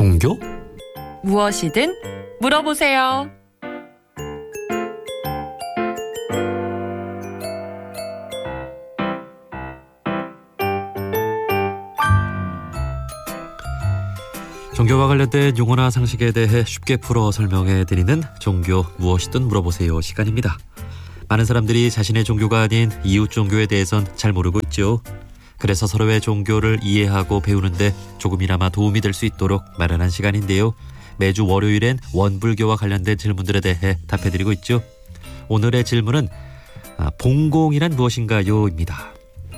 종교? 무엇이든 물어보세요. 종교와 관련된 용어나 상식에 대해 쉽게 풀어 설명해드리는 종교 무엇이든 물어보세요 시간입니다. 많은 사람들이 자신의 종교가 아닌 이웃 종교에 대해선 잘 모르고 있죠. 그래서 서로의 종교를 이해하고 배우는데 조금이나마 도움이 될 수 있도록 마련한 시간인데요. 매주 월요일엔 원불교와 관련된 질문들에 대해 답해드리고 있죠. 오늘의 질문은 봉공이란 무엇인가요? 입니다.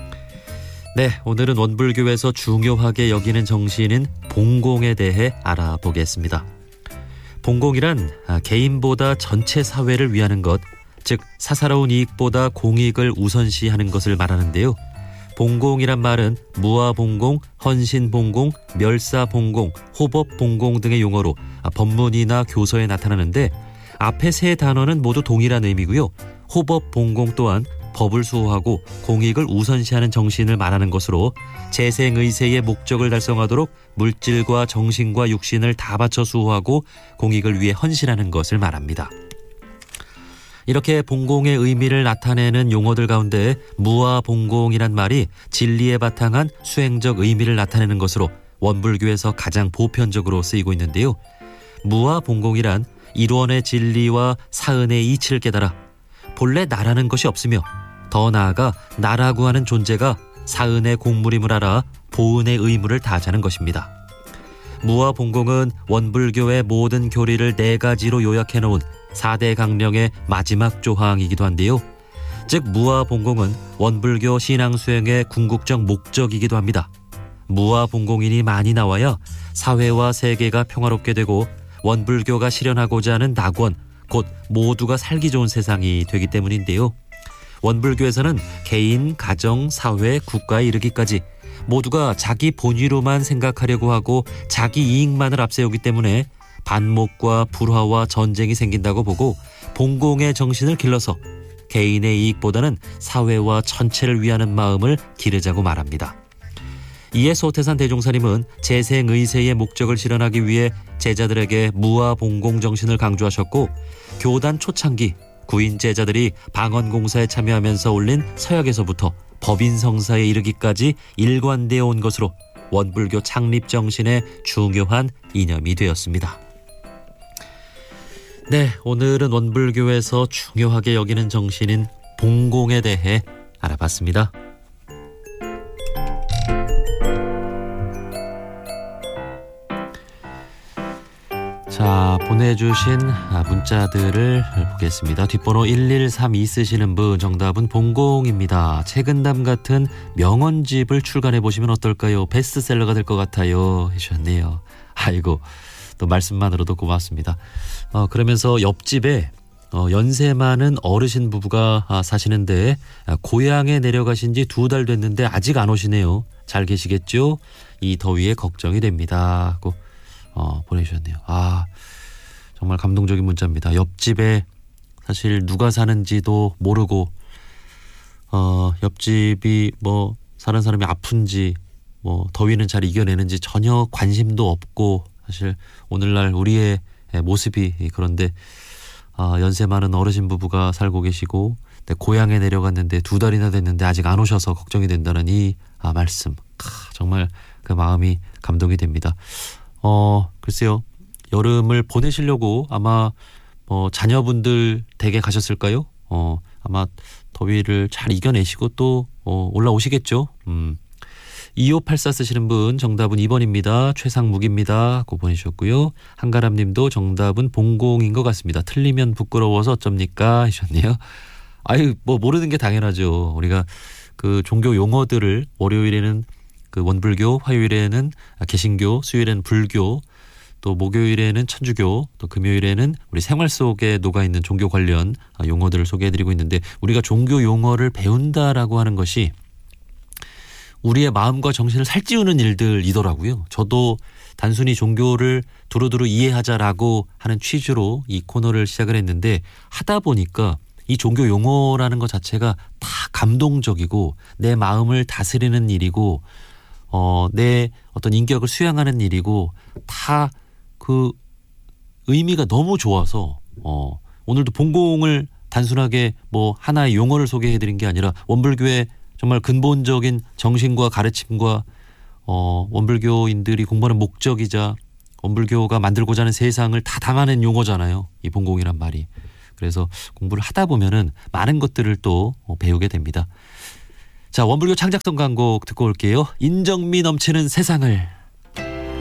네, 오늘은 원불교에서 중요하게 여기는 정신인 봉공에 대해 알아보겠습니다. 봉공이란 개인보다 전체 사회를 위하는 것, 즉 사사로운 이익보다 공익을 우선시하는 것을 말하는데요. 봉공이란 말은 무아봉공, 헌신봉공, 멸사봉공, 호법봉공 등의 용어로 법문이나 교서에 나타나는데 앞에 세 단어는 모두 동일한 의미고요. 호법봉공 또한 법을 수호하고 공익을 우선시하는 정신을 말하는 것으로 재생의세의 목적을 달성하도록 물질과 정신과 육신을 다 바쳐 수호하고 공익을 위해 헌신하는 것을 말합니다. 이렇게 봉공의 의미를 나타내는 용어들 가운데 무아봉공이란 말이 진리에 바탕한 수행적 의미를 나타내는 것으로 원불교에서 가장 보편적으로 쓰이고 있는데요. 무아봉공이란 일원의 진리와 사은의 이치를 깨달아 본래 나라는 것이 없으며 더 나아가 나라고 하는 존재가 사은의 공물임을 알아 보은의 의무를 다하자는 것입니다. 무아봉공은 원불교의 모든 교리를 4가지로 요약해놓은 4대 강령의 마지막 조항이기도 한데요. 즉 무아봉공은 원불교 신앙수행의 궁극적 목적이기도 합니다. 무아봉공인이 많이 나와야 사회와 세계가 평화롭게 되고 원불교가 실현하고자 하는 낙원, 곧 모두가 살기 좋은 세상이 되기 때문인데요. 원불교에서는 개인, 가정, 사회, 국가에 이르기까지 모두가 자기 본위로만 생각하려고 하고 자기 이익만을 앞세우기 때문에 반목과 불화와 전쟁이 생긴다고 보고 봉공의 정신을 길러서 개인의 이익보다는 사회와 전체를 위하는 마음을 기르자고 말합니다. 이에 소태산 대종사님은 재생의세의 목적을 실현하기 위해 제자들에게 무아봉공 정신을 강조하셨고 교단 초창기 구인 제자들이 방언공사에 참여하면서 올린 서약에서부터 법인성사에 이르기까지 일관되어 온 것으로 원불교 창립 정신의 중요한 이념이 되었습니다. 네, 오늘은 원불교에서 중요하게 여기는 정신인 봉공에 대해 알아봤습니다. 자, 보내주신 문자들을 보겠습니다. 뒷번호 1132 쓰시는 분, 정답은 봉공입니다. 최근담 같은 명언집을 출간해보시면 어떨까요? 베스트셀러가 될 것 같아요 해주셨네요. 아이고, 또 말씀만으로도 고맙습니다. 그러면서 옆집에 연세 많은 어르신 부부가 사시는데 고향에 내려가신 지 2달 됐는데 아직 안 오시네요. 잘 계시겠죠? 이 더위에 걱정이 됩니다 하고 보내주셨네요. 정말 감동적인 문자입니다. 옆집에 사실 누가 사는지도 모르고 옆집이 뭐 사는 사람이 아픈지 뭐 더위는 잘 이겨내는지 전혀 관심도 없고 사실 오늘날 우리의 모습이 그런데 연세 많은 어르신 부부가 살고 계시고 고향에 내려갔는데 2달이나 됐는데 아직 안 오셔서 걱정이 된다는 이 말씀 정말 그 마음이 감동이 됩니다. 글쎄요. 여름을 보내시려고 아마 자녀분들 댁에 가셨을까요? 아마 더위를 잘 이겨내시고 또 올라오시겠죠. 2584 쓰시는 분 정답은 2번입니다. 최상묵입니다 하고 보내주셨고요. 한가람님도 정답은 봉공인 것 같습니다. 틀리면 부끄러워서 어쩝니까 하셨네요. 뭐 모르는 게 당연하죠. 우리가 그 종교 용어들을 월요일에는 그 원불교, 화요일에는 개신교, 수요일에는 불교, 또 목요일에는 천주교, 또 금요일에는 우리 생활 속에 녹아있는 종교 관련 용어들을 소개해드리고 있는데 우리가 종교 용어를 배운다라고 하는 것이 우리의 마음과 정신을 살찌우는 일들이더라고요. 저도 단순히 종교를 두루두루 이해하자라고 하는 취지로 이 코너를 시작을 했는데 하다 보니까 이 종교 용어라는 것 자체가 다 감동적이고 내 마음을 다스리는 일이고 내 어떤 인격을 수양하는 일이고 다 그 의미가 너무 좋아서 오늘도 본공을 단순하게 뭐 하나의 용어를 소개해드린 게 아니라 원불교의 정말 근본적인 정신과 가르침과 원불교인들이 공부하는 목적이자 원불교가 만들고자 하는 세상을 다 담아낸 용어잖아요. 이 본공이란 말이. 그래서 공부를 하다 보면은 많은 것들을 또 배우게 됩니다. 자, 원불교 창작성 강곡 듣고 올게요. 인정미 넘치는 세상을.